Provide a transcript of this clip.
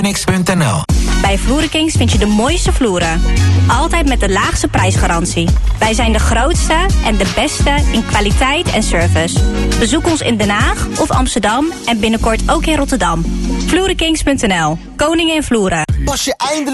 Phoenix.nl. Bij Vloerenkings vind je de mooiste vloeren. Altijd met de laagste prijsgarantie. Wij zijn de grootste en de beste in kwaliteit en service. Bezoek ons in Den Haag of Amsterdam en binnenkort ook in Rotterdam. Vloerenkings.nl. Koningen in vloeren. Pas je eindelijk